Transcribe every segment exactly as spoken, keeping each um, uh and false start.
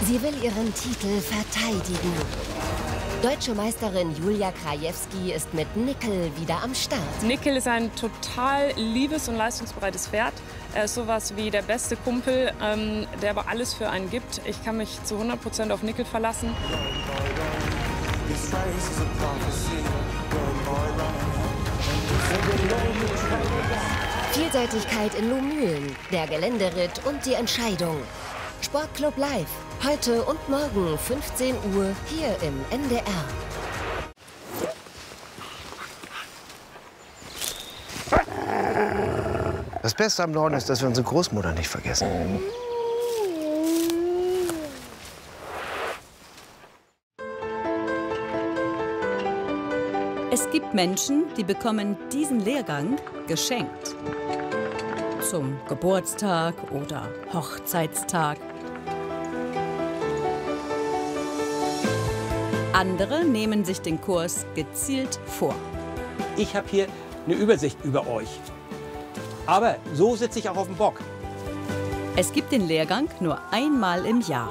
Sie will ihren Titel verteidigen. Deutsche Meisterin Julia Krajewski ist mit Nickel wieder am Start. Nickel ist ein total liebes und leistungsbereites Pferd. Er ist sowas wie der beste Kumpel, ähm, der aber alles für einen gibt. Ich kann mich zu hundert Prozent auf Nickel verlassen. Vielseitigkeit in Lohmühlen, der Geländeritt und die Entscheidung. Sportclub Live, heute und morgen fünfzehn Uhr hier im N D R. Das Beste am Norden ist, dass wir unsere Großmutter nicht vergessen. Es gibt Menschen, die bekommen diesen Lehrgang geschenkt. Zum Geburtstag oder Hochzeitstag. Andere nehmen sich den Kurs gezielt vor. Ich habe hier eine Übersicht über euch. Aber so sitze ich auch auf dem Bock. Es gibt den Lehrgang nur einmal im Jahr.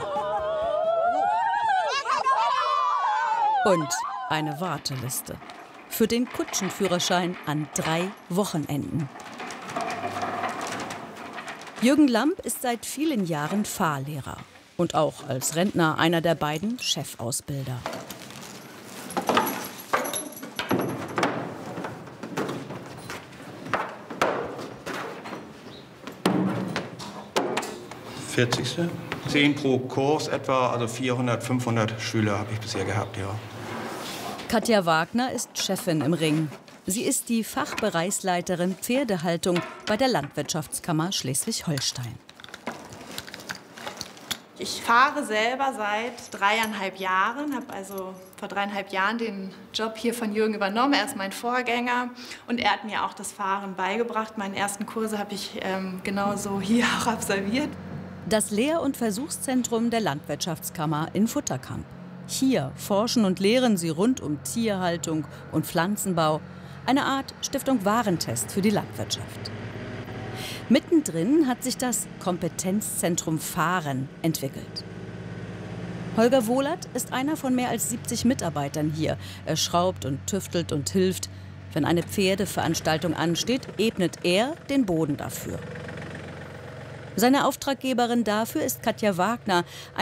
Und eine Warteliste für den Kutschenführerschein an drei Wochenenden. Jürgen Lamp ist seit vielen Jahren Fahrlehrer und auch als Rentner einer der beiden Chefausbilder. vierzigste zehn pro Kurs etwa, also vierhundert, fünfhundert Schüler habe ich bisher gehabt, ja. Katja Wagner ist Chefin im Ring. Sie ist die Fachbereichsleiterin Pferdehaltung bei der Landwirtschaftskammer Schleswig-Holstein. Ich fahre selber seit dreieinhalb Jahren, habe also vor dreieinhalb Jahren den Job hier von Jürgen übernommen. Er ist mein Vorgänger und er hat mir auch das Fahren beigebracht. Meine ersten Kurse habe ich ähm, genauso hier auch absolviert. Das Lehr- und Versuchszentrum der Landwirtschaftskammer in Futterkamp. Hier forschen und lehren sie rund um Tierhaltung und Pflanzenbau. Eine Art Stiftung Warentest für die Landwirtschaft. Mittendrin hat sich das Kompetenzzentrum Fahren entwickelt. Holger Wohlert ist einer von mehr als siebzig Mitarbeitern hier. Er schraubt und tüftelt und hilft. Wenn eine Pferdeveranstaltung ansteht, ebnet er den Boden dafür. Seine Auftraggeberin dafür ist Katja Wagner,